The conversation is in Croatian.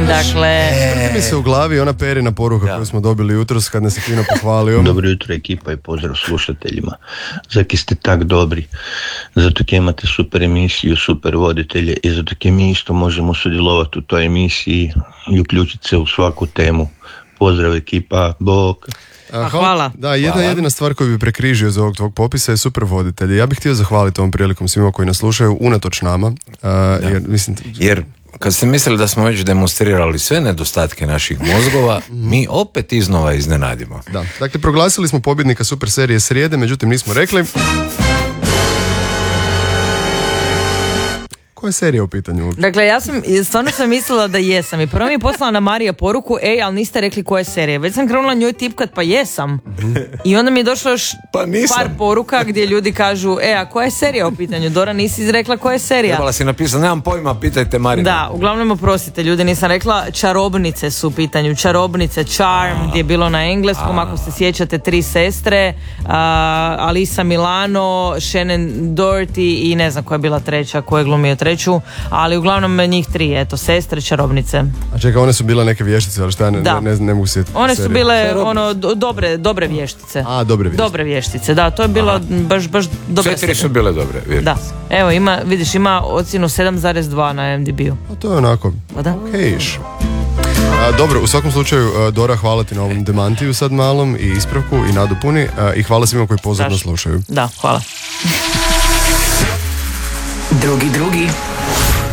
Dakle... mi se u glavi ona Perina poruka koju smo dobili jutros kad nas je fino pohvalio. Dobro jutro ekipa i pozdrav slušateljima. Zaki ste tak dobri, zato kaj imate super emisiju, super voditelje i zato kaj mi isto možemo sudjelovati u toj emisiji i uključiti se u svaku temu. Pozdrav ekipa, bok. Hvala. Da, jedina stvar koju bi prekrižio za ovog tvog popisa je super voditelji. Ja bih htio zahvaliti ovom prilikom svima koji nas slušaju unatoč nama. Jer kad ste mislili da smo već demonstrirali sve nedostatke naših mozgova, mi opet iznova iznenadimo. Da, dakle proglasili smo pobjednika super serije Srijede, međutim nismo rekli... Koja je serija u pitanju? Dakle, ja stvarno sam mislila da jesam i prvo mi je poslala na Marija poruku, ali niste rekli koja je serija. Već sam krenula njoj tipkat, pa jesam. I onda mi je došlo još par poruka gdje ljudi kažu, a koja je serija u pitanju? Dora, nisi izrekla koja je serija. Trebala si napisati, nemam pojma, pitajte Marina. Da, uglavnom oprostite ljudi, nisam rekla, Čarobnice su u pitanju. Čarobnice, Charm, gdje je bilo na engleskom, ako se sjećate, 3 sestre, Alisa Milano, Shannon Doherty i ne znam koja je bila treća, koja je glumio treću, ali uglavnom njih 3, eto, sestre, čarobnice. A čekaj, one su bile neke vještice, ali šta ja ne mogu sjetiti. One su bile dobre vještice. A, dobre vještice, da, to je bilo baš dobre. 4 su bile dobre vještice. Da, evo, ima ocjenu 7,2 na MDB-u. A to je onako, okejš. Dobro, u svakom slučaju, Dora, hvala ti na ovom demantiju sad malom i ispravku i nadopuni i hvala svima koji pozorno slušaju. Da, hvala. Drugi